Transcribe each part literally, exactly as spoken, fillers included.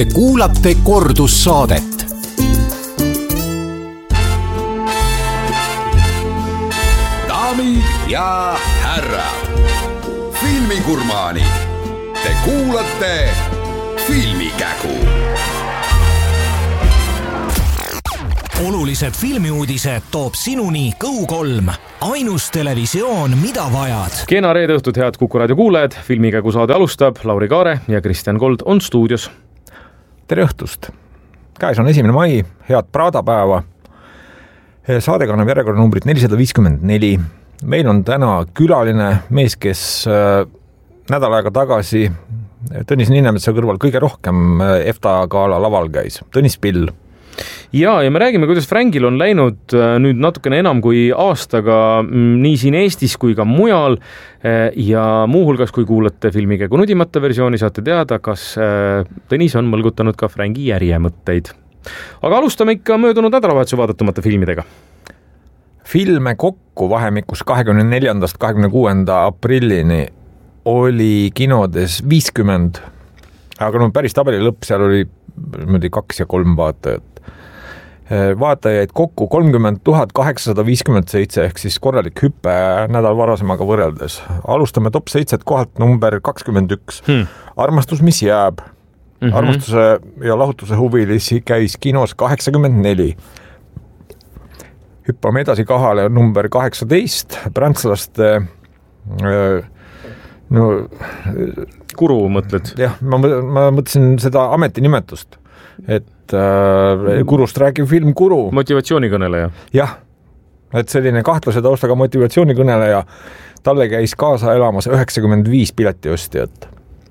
Te kuulate kordussaadet. Daamid ja härrad, filmigurmaanid, te kuulate Filmikägu. Olulised filmiuudised toob sinuni Go kolm. Ainus televisioon, mida vajad. Kena reede õhtut, head Kuku raadio kuulajad. Filmikägu saade alustab. Lauri Kaare ja Kristjan Kold on stuudios. Tere õhtust. Käes on esimene mai. Head praadapäeva. Saade kannab järjekorra numbrit nelisada viiskümmend neli. Meil on täna külaline mees, kes nädal aega tagasi Tõnis Ninnemetsa kõrval kõige rohkem EFTA gala laval käis. Tõnis Pill. Ja, ja me räägime, kuidas Frankil on läinud nüüd natukene enam kui aastaga nii siin Eestis kui ka mujal ja muuhulgas, kui kuulate Filmikägu nudimata versiooni, saate teada, kas Tõnis on mõlgutanud ka Franki järjemõtteid. Aga alustame ikka möödunud nädalavahetuse vaadatumate filmidega. Filme kokku vahemikus kahekümne neljandast kahekümne kuuenda aprillini oli kinodes viiskümmend, aga no päris tabeli lõpp, seal oli kaks ja kolm vaatajat. Vaatajaid kokku kolmkümmend tuhat kaheksasada viiskümmend seitse ehk siis korralik hüppe nädal varasemaga võrreldes. Alustame top seitset kohalt number kakskümmend üks. Hmm. Armastus, mis jääb. Mm-hmm. Armastuse ja lahutuse huvilisi käis kinos kaheksakümmend neli. Hüppame edasi kahale number kaheksateist. Prantslaste no, Kuru mõtled? Jah, ma, ma mõtlesin seda ametinimetust, et äh, Kurust räägib film Kuru. Motivatsioonikõneleja. Jah, et selline kahtlase taustaga motivatsioonikõneleja, talle käis kaasa elamas üheksakümmend viis piletiostjat.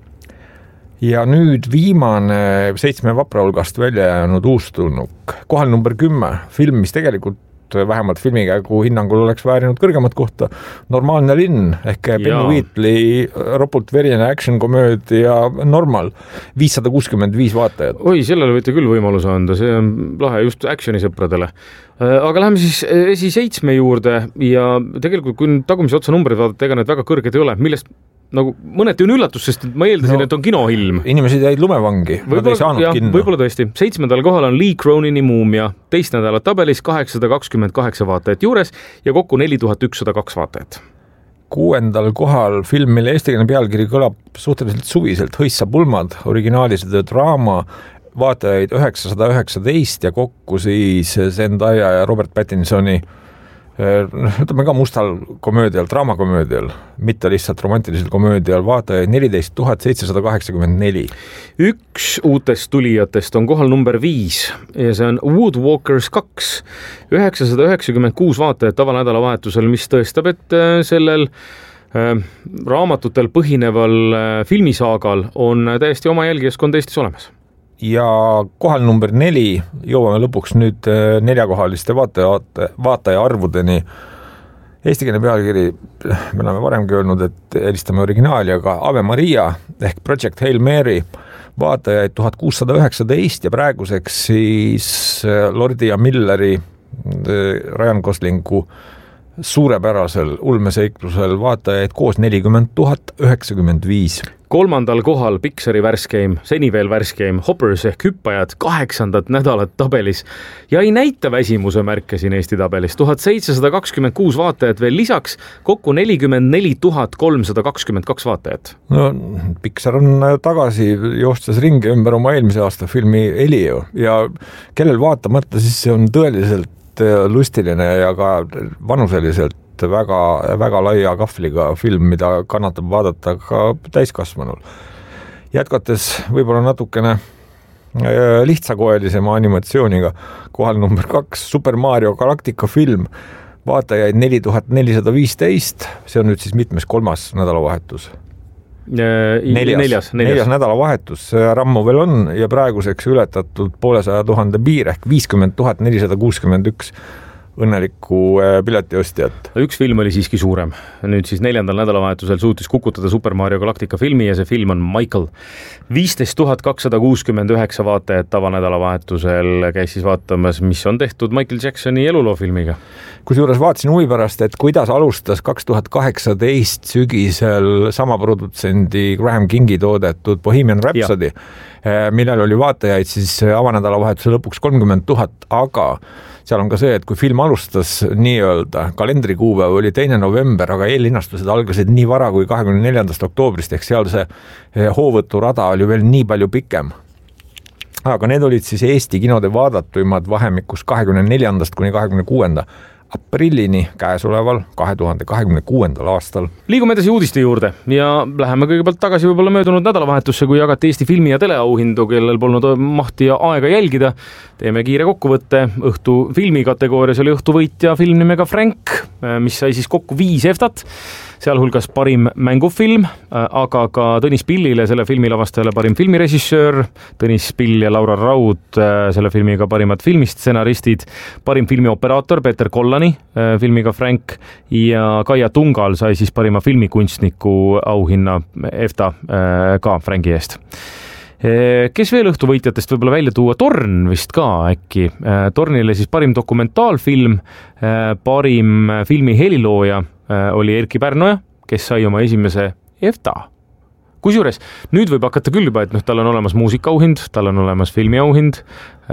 Ja nüüd viimane seitsme vapra hulgast välja jäänud uustulnuk. Kohal number kümme, film, mis tegelikult vähemalt Filmikägu hinnangul oleks väärinud kõrgemat kohta. Normaalne linn ehk Benny Wheatley ropult verine action-komöödia Normal, viissada kuuskümmend viis vaatajat. Oi, sellele võite küll võimaluse anda, see on lahe just actioni-sõpradele. Aga läheme siis esi seitsme juurde ja tegelikult kui tagumise otsa numbreid vaadata, ega need väga kõrged ei ole, millest nagu mõneti on üllatus, sest ma eeldasin, no, et on kinohilm. Inimesed jäid lumevangi, nad ei saanud ja, kinno. Võib-olla tõesti. Seitsmendal kohal on Lee Cronini Muumia, teist nädalat tabelis kaheksasada kakskümmend kaheksa vaatajat juures ja kokku neli tuhat ükssada kaks vaatajat. Kuuendal kohal film, mille eestikeelne pealkiri kõlab suhteliselt suviselt, Hõissa pulmad, originaalide draama, vaatajaid üheksasada üheksateist ja kokku siis Zendaya ja Robert Pattinsoni ütleme ka mustal komöödial, draamakomöödial, mitte lihtsalt romantilisel komöödial, vaatajaid neliteist tuhat seitsesada kaheksakümmend neli. Üks uutest tulijatest on kohal number viis ja see on Woodwalkers kaks, üheksasada üheksakümmend kuus vaatajat tavanädalavahetusel, mis tõestab, et sellel äh, raamatutel põhineval äh, filmisaagal on täiesti oma jälgijaskond Eestis olemas. Ja kohal number neli, jõuame lõpuks nüüd neljakohaliste vaataja, vaataja arvudeni. Eestikeelne pealkiri, me oleme varemgi öelnud, et helistame originaali, aga Ave Maria ehk Project Hail Mary vaatajaid tuhat kuussada üheksateist ja praeguseks siis Lordi ja Milleri, Ryan Goslingu suurepärasel ulmeseiklusel vaatajaid koos nelikümmend tuhat üheksakümmend viis. Kolmandal kohal Pixari värskeim, seni veel värskeim Hoppers ehk hüppajad kaheksandat nädalat tabelis ja ei näita väsimuse märke siin Eesti tabelis. tuhat seitsesada kakskümmend kuus vaatajat veel lisaks, kokku nelikümmend neli tuhat kolmsada kakskümmend kaks vaatajat. No, Pixar on tagasi joostes ringi ümber oma eelmise aasta filmi Elio ja kellel vaatamata, siis see on tõeliselt lustiline ja ka vanuseliselt väga, väga laia kahvliga film, mida kannatab vaadata ka täiskasvanul. Jätkates võib-olla natukene lihtsakoelisema animatsiooniga, kohal number kaks, Super Mario Galactica film, vaatajaid neli tuhat nelisada viisteist, see on nüüd siis mitmes kolmas nädalavahetus. Neljas, neljas, neljas. neljas nädalavahetus, rammu veel on ja praeguseks ületatud poolesaja tuhande piir ehk viiskümmend tuhat nelisada kuuskümmend üks õnnelikku piletiostjat. Üks film oli siiski suurem. Nüüd siis neljandal nädalavahetusel suutis kukutada Super Mario Galactica filmi ja see film on Michael. viisteist tuhat kakssada kuuskümmend üheksa vaatajat tavanädalavahetusel käis siis vaatamas, mis on tehtud Michael Jacksoni eluloo filmiga. Kusjuures vaatasin huvi pärast, et kuidas alustas kaks tuhat kaheksateist sügisel sama produtsendi Graham Kingi toodetud Bohemian Rhapsody, ja. millel oli vaatajaid siis avanädalavahetuse lõpuks kolmkümmend tuhat, aga seal on ka see, et kui film alustas nii-öelda, kalendrikuupäev oli teine november, aga eellinastused algasid nii vara kui kahekümne neljandast oktoobrist, ehk seal see hoovõturada oli veel nii palju pikem. Aga need olid siis Eesti kinode vaadatuimad vahemikus kahekümne neljandast kuni kahekümne kuuenda aprillini käesoleval kahe tuhande kahekümne kuuendal aastal. Liigume edasi uudiste juurde ja läheme kõigepealt tagasi võib-olla möödunud nädalavahetusse, kui jagati Eesti filmi- ja teleauhindu, kellel polnud mahti ja aega jälgida. Teeme kiire kokkuvõtte. Õhtu filmi kategoorias oli õhtuvõitja film nimega Frank, mis sai siis kokku viis eftat, sealhulgas parim mängufilm, aga ka Tõnis Pillile, selle filmi lavastajale parim filmirežissöör, Tõnis Pill ja Laura Raud selle filmiga parimad filmistsenaristid, parim filmioperaator Peeter Kollani filmiga Frank ja Kaia Tungal sai siis parima filmikunstniku auhinna efta ka Franki eest. Kes veel õhtuvõitjatest võib-olla välja tuua? Torn vist ka äkki. Tornile siis parim dokumentaalfilm, parim filmi helilooja oli Erki Pärnoja, kes sai oma esimese efta. Kusjuures nüüd võib hakata küll juba, et noh, tal on olemas muusikauhind, tal on olemas filmiauhind.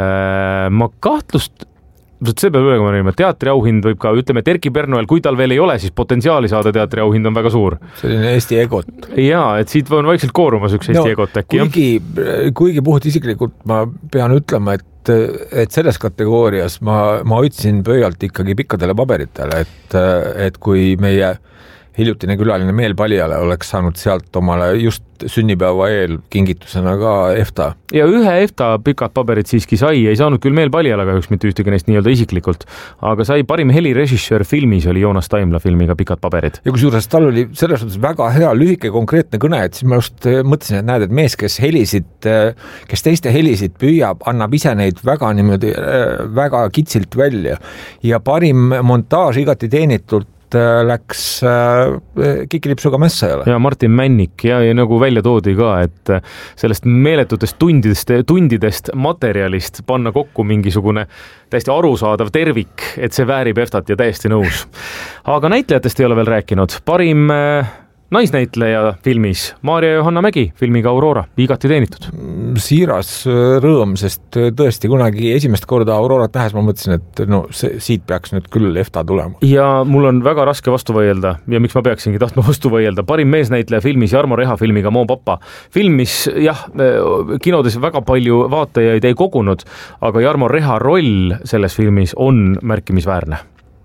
Ma kahtlust, see peab öelma, teatriauhind võib ka, ütleme, et Erki Pärnojal, kui tal veel ei ole, siis potentsiaali saada teatriauhind on väga suur. Selline Eesti egot. Jaa, et siit on vaikselt koorumas üks Eesti no, egot äkki. Kuigi, kuigi puht isiklikult ma pean ütlema, et et selles kategoorias ma, ma hoidsin pöialt ikkagi pikkadele paberitele, et, et kui meie hiljutine külaline Meel Paljale oleks saanud sealt omale just sünnipäeva eel kingitusena ka efta. Ja ühe efta pikad paberid siiski sai, ei saanud küll Meel Paljale kahjuks mitte ühtegi neist nii-öelda isiklikult, aga sai parim helirežissöör filmis oli Joonas Taimla filmiga pikad paberid. Ja kusjuures tal oli selles suhtes väga hea lühike konkreetne kõne, et siis ma just mõtlesin, et näed, et mees, kes helisid, kes teiste helisid püüab, annab ise neid väga niimoodi, väga kitsilt välja ja parim montaaž igati teenitult läks Kikilipsuga mässajale. Ja Martin Männik ja, ja nagu välja toodi ka, et sellest meeletutest tundidest, tundidest materjalist panna kokku mingisugune täiesti arusaadav tervik, et see väärib eftat ja täiesti nõus. Aga näitlejatest ei ole veel rääkinud. Parim naisnäitleja filmis Maarja Johanna Mägi filmiga Aurora, igati teenitud. Siiras rõõm, sest tõesti kunagi esimest korda Aurorat nähes ma mõtlesin, et no see, siit peaks nüüd küll efta tulema. Ja mul on väga raske vastu võielda ja miks ma peaksingi tahtma vastu võielda. Parim meesnäitleja filmis Jarmo Reha filmiga Moo papa. Film, mis jah, kinodes väga palju vaatajaid ei kogunud, aga Jarmo Reha roll selles filmis on märkimisväärne.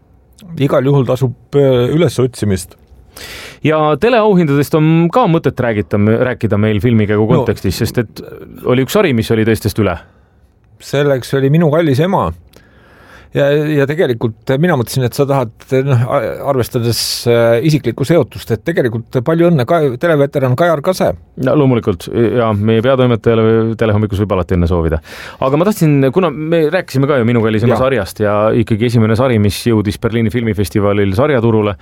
Igal juhul tasub üles otsimist. Ja teleauhindadest on ka mõtet räägita, rääkida meil filmikägu kontekstis, no, sest et oli üks sari, mis oli teistest üle. Selleks oli Minu kallis ema. Ja, ja tegelikult mina mõtlesin, et sa tahad noh, arvestades isiklikku seotust, et tegelikult palju õnne ka, televeteran Kajar Kase. Ja, loomulikult, ja meie peatoimetajale telehommikus võib alati enne soovida. Aga ma tahtsin, kuna me rääkisime ka ju Minu kallis ema sarjast ja ikkagi esimene sari, mis jõudis Berliini filmifestivalil sarjaturule,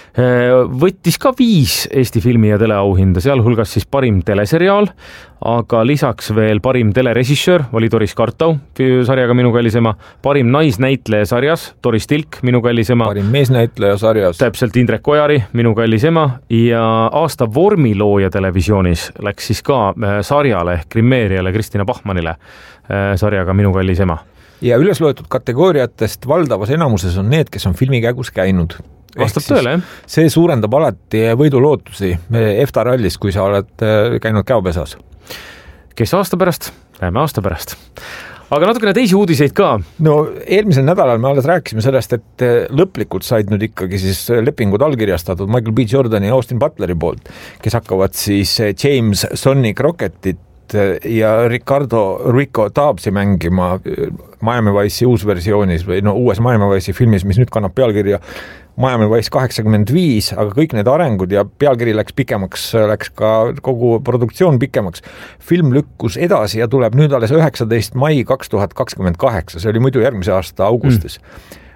võttis ka viis Eesti filmi- ja teleauhinda, sealhulgas siis parim teleseriaal, aga lisaks veel parim telerežissöör oli Doris Kartau sarjaga Minu kallis ema, parim naisnäitleja sarjas Doris Tilk, Minu kallis ema, parim meesnäitleja sarjas täpselt Indrek Ojari, Minu kallis ema ja aasta vormilooja televisioonis läks siis ka sarjale ehk Grimmeeriale Kristina Bachmannile sarjaga Minu kallis ema. Ja üles loetud kategooriatest valdavas enamuses on need, kes on filmi käigus käinud. Vastab tõele, jah? See suurendab alati võidulootusi efta rallis, kui sa oled käinud käopesas. Kes aasta pärast? Näeme aasta pärast. Aga natukene teisi uudiseid ka. No eelmisel nädalal me alles rääkisime sellest, et lõplikult said nüüd ikkagi siis lepingud allkirjastatud Michael B. Jordani ja Austin Butleri poolt, kes hakkavad siis James Sonic Rocketit ja Ricardo Rico Taabsi mängima Miami Vice'i uusversioonis või no uues Miami Vice'i filmis, mis nüüd kannab pealkirja Miami Vice kaheksakümmend viis, aga kõik need arengud ja pealkiri läks pikemaks, läks ka kogu produktsioon pikemaks. Film lükkus edasi ja tuleb nüüd alles üheksateist mai kaks tuhat kakskümmend kaheksa, see oli muidu järgmise aasta augustis. Mm.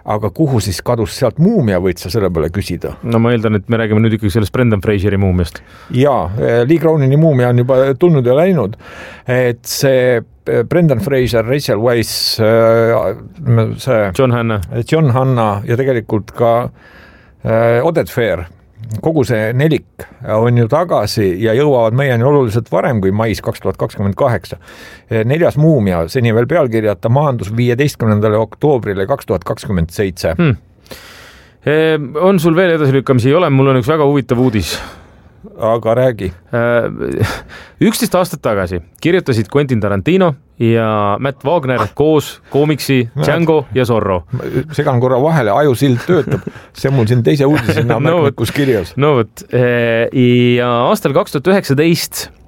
aga kuhu siis kadus sealt muumia, võid sa selle peale küsida? No ma eeldan, et me räägime nüüd ikkagi sellest Brendan Fraseri muumiast. Jaa, Lee Crownini muumia on juba tulnud ja läinud, et see Brendan Fraser, Rachel Weisz, see John Hanna. John Hanna ja tegelikult ka Oded Fair, kogu see nelik on ju tagasi ja jõuavad meieni oluliselt varem kui mais kaks tuhat kakskümmend kaheksa. Neljas muumia, seni veel pealkirjata, maandus viieteistkümnendale oktoobrile kaks tuhat kakskümmend seitse. Hmm. On sul veel edasilükkamisi? Ei ole, mul on üks väga huvitav uudis. Aga räägi. üksteist aastat tagasi kirjutasid Quentin Tarantino ja Matt Wagner koos koomiksi Django ja Zorro. Segan korra vahele, ajusild töötab. See on mul siin teise uudisena märkmikus kirjas. No võt. Ja aastal kaks tuhat üheksateist